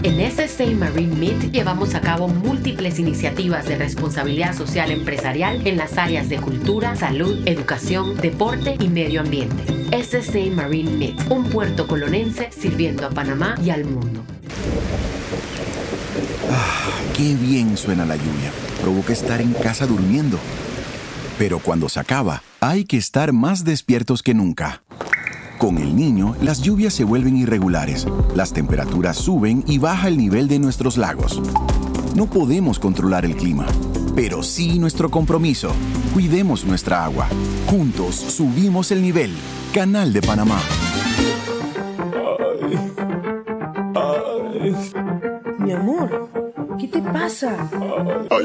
En SSA Marine Meet llevamos a cabo múltiples iniciativas de responsabilidad social empresarial en las áreas de cultura, salud, educación, deporte y medio ambiente. SSA Marine Meet, un puerto colonense sirviendo a Panamá y al mundo. Qué bien suena la lluvia. Provoca estar en casa durmiendo. Pero cuando se acaba, hay que estar más despiertos que nunca. Con el Niño, las lluvias se vuelven irregulares, las temperaturas suben y baja el nivel de nuestros lagos. No podemos controlar el clima, pero sí nuestro compromiso. Cuidemos nuestra agua. Juntos subimos el nivel. Canal de Panamá. Mi amor, ¿qué te pasa?